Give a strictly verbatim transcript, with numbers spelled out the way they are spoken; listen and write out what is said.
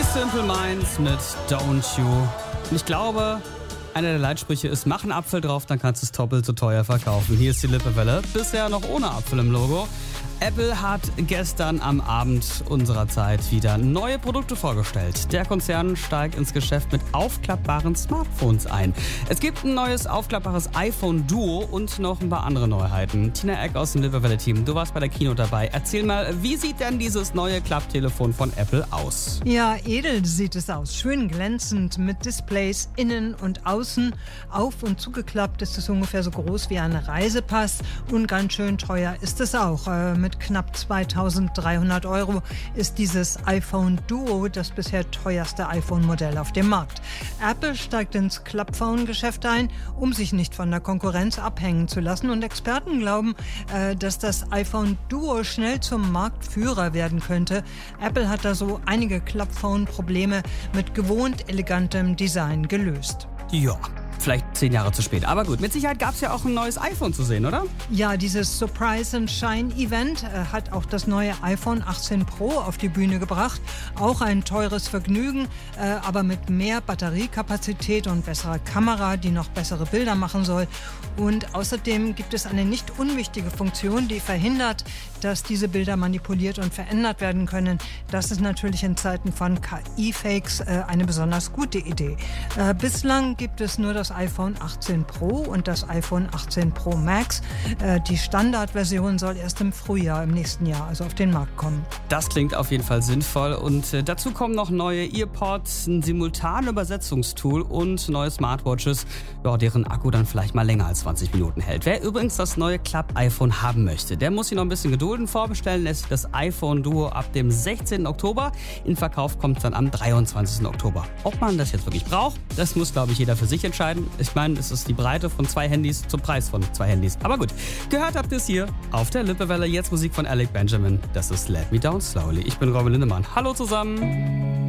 Simple Minds mit Don't You. Und ich glaube, einer der Leitsprüche ist, mach einen Apfel drauf, dann kannst du es doppelt so teuer verkaufen. Hier ist die Lippewelle, bisher noch ohne Apfel im Logo. Apple hat gestern am Abend unserer Zeit wieder neue Produkte vorgestellt. Der Konzern steigt ins Geschäft mit aufklappbaren Smartphones ein. Es gibt ein neues aufklappbares iPhone Duo und noch ein paar andere Neuheiten. Tina Eck aus dem Lippewelle-Team, du warst bei der Keynote dabei. Erzähl mal, wie sieht denn dieses neue Klapptelefon von Apple aus? Ja, edel sieht es aus. Schön glänzend mit Displays innen und außen. Auf- und zugeklappt ist es ungefähr so groß wie ein Reisepass. Und ganz schön teuer ist es auch. Äh, mit knapp zweitausenddreihundert Euro ist dieses iPhone Duo das bisher teuerste iPhone-Modell auf dem Markt. Apple steigt ins Klappphone-Geschäft ein, um sich nicht von der Konkurrenz abhängen zu lassen. Und Experten glauben, äh, dass das iPhone Duo schnell zum Marktführer werden könnte. Apple hat da so einige Klappphone-Probleme mit gewohnt elegantem Design gelöst. Ja, vielleicht zehn Jahre zu spät. Aber gut, mit Sicherheit gab es ja auch ein neues iPhone zu sehen, oder? Ja, dieses Surprise and Shine Event äh, hat auch das neue iPhone achtzehn Pro auf die Bühne gebracht. Auch ein teures Vergnügen, äh, aber mit mehr Batteriekapazität und besserer Kamera, die noch bessere Bilder machen soll. Und außerdem gibt es eine nicht unwichtige Funktion, die verhindert, dass diese Bilder manipuliert und verändert werden können. Das ist natürlich in Zeiten von K I-Fakes äh, eine besonders gute Idee. Äh, bislang gibt es nur das iPhone achtzehn Pro und das iPhone achtzehn Pro Max. Äh, die Standardversion soll erst im Frühjahr im nächsten Jahr also auf den Markt kommen. Das klingt auf jeden Fall sinnvoll und äh, dazu kommen noch neue Earpods, ein Simultanübersetzungstool und neue Smartwatches, ja, deren Akku dann vielleicht mal länger als zwanzig Minuten hält. Wer übrigens das neue Klapp-iPhone haben möchte, der muss sich noch ein bisschen gedulden. Vorbestellen lässt sich das iPhone Duo ab dem sechzehnten Oktober. In Verkauf kommt es dann am dreiundzwanzigsten Oktober. Ob man das jetzt wirklich braucht, das muss, glaube ich, jeder für sich entscheiden. Ich meine, es ist die Breite von zwei Handys zum Preis von zwei Handys. Aber gut, gehört habt ihr es hier auf der Lippewelle. Jetzt Musik von Alec Benjamin. Das ist Let Me Down Slowly. Ich bin Robin Lindemann. Hallo zusammen.